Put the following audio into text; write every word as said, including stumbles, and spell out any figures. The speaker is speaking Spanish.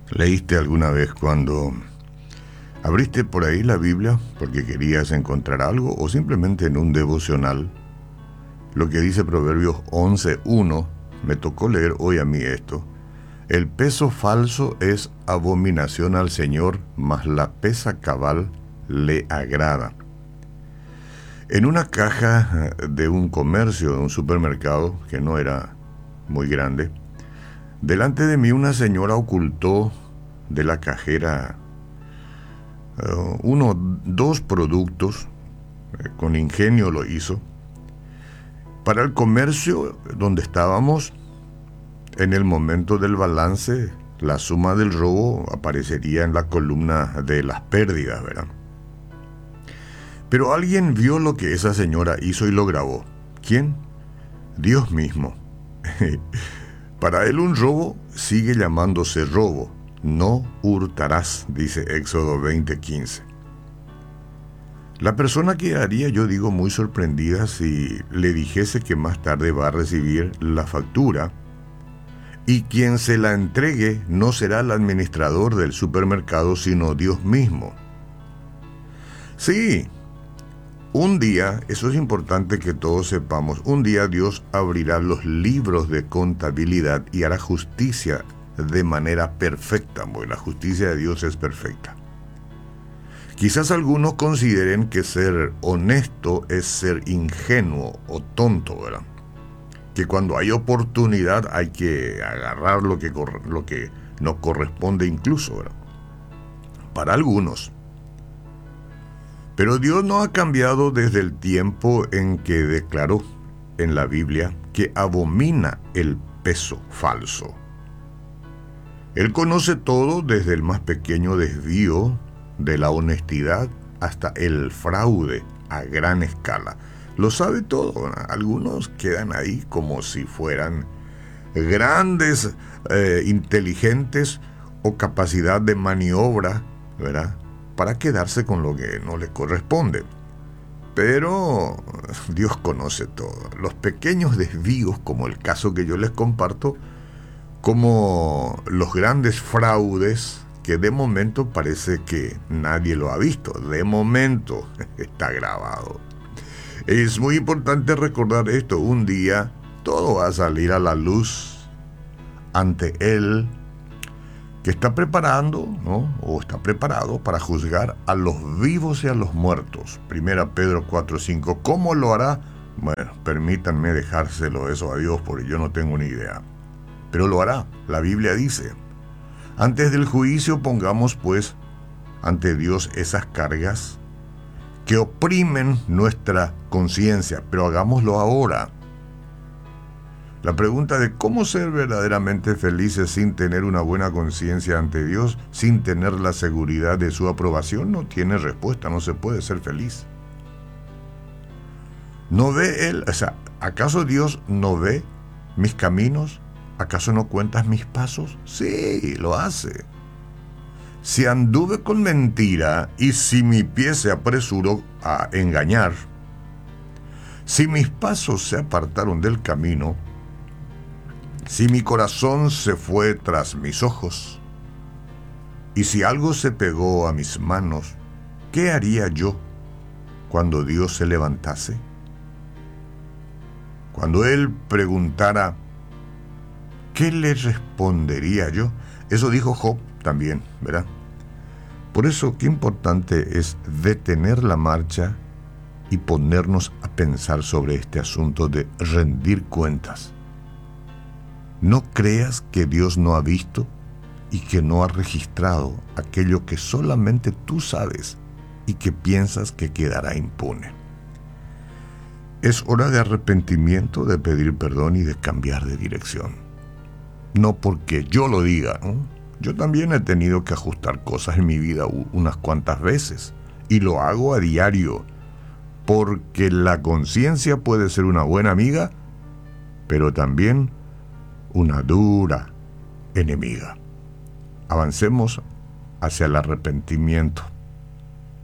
¿Leíste alguna vez cuando abriste por ahí la Biblia porque querías encontrar algo o simplemente en un devocional? Lo que dice Proverbios once uno, me tocó leer hoy a mí esto. El peso falso es abominación al Señor, mas la pesa cabal le agrada. En una caja de un comercio, de un supermercado, que no era muy grande, delante de mí una señora ocultó de la cajera uh, uno, dos productos, eh, con ingenio lo hizo. Para el comercio donde estábamos, en el momento del balance, la suma del robo aparecería en la columna de las pérdidas, ¿verdad? Pero alguien vio lo que esa señora hizo y lo grabó. ¿Quién? Dios mismo. Para él un robo sigue llamándose robo. No hurtarás, dice Éxodo veinte quince. La persona quedaría, yo digo, muy sorprendida si le dijese que más tarde va a recibir la factura y quien se la entregue no será el administrador del supermercado, sino Dios mismo. Sí, un día, eso es importante que todos sepamos, un día Dios abrirá los libros de contabilidad y hará justicia de manera perfecta, porque la justicia de Dios es perfecta. Quizás algunos consideren que ser honesto es ser ingenuo o tonto, ¿verdad? Que cuando hay oportunidad hay que agarrar lo que, lo que nos corresponde incluso, ¿verdad? Para algunos. Pero Dios no ha cambiado desde el tiempo en que declaró en la Biblia que abomina el peso falso. Él conoce todo, desde el más pequeño desvío de la honestidad hasta el fraude a gran escala. Lo sabe todo, ¿verdad? Algunos quedan ahí como si fueran grandes, eh, inteligentes o capacidad de maniobra, ¿verdad?, para quedarse con lo que no le corresponde. Pero Dios conoce todo. Los pequeños desvíos, como el caso que yo les comparto, como los grandes fraudes, que de momento parece que nadie lo ha visto. De momento está grabado. Es muy importante recordar esto. Un día todo va a salir a la luz ante Él, que está preparando, ¿no?, o está preparado para juzgar a los vivos y a los muertos. Primera Pedro cuatro cinco. ¿Cómo lo hará? Bueno, permítanme dejárselo eso a Dios, porque yo no tengo ni idea. Pero lo hará. La Biblia dice: antes del juicio pongamos pues ante Dios esas cargas que oprimen nuestra conciencia, pero hagámoslo ahora. La pregunta de cómo ser verdaderamente felices sin tener una buena conciencia ante Dios, sin tener la seguridad de su aprobación, no tiene respuesta. No se puede ser feliz. ¿No ve Él? O sea, ¿acaso Dios no ve mis caminos? ¿Acaso no cuentas mis pasos? Sí, lo hace. Si anduve con mentira y si mi pie se apresuró a engañar, si mis pasos se apartaron del camino, si mi corazón se fue tras mis ojos, y si algo se pegó a mis manos, ¿qué haría yo cuando Dios se levantase? Cuando Él preguntara, ¿qué le respondería yo? Eso dijo Job también, ¿verdad? Por eso, qué importante es detener la marcha y ponernos a pensar sobre este asunto de rendir cuentas. No creas que Dios no ha visto y que no ha registrado aquello que solamente tú sabes y que piensas que quedará impune. Es hora de arrepentimiento, de pedir perdón y de cambiar de dirección. No porque yo lo diga, ¿no? Yo también he tenido que ajustar cosas en mi vida unas cuantas veces y lo hago a diario, porque la conciencia puede ser una buena amiga, pero también una dura enemiga. Avancemos hacia el arrepentimiento.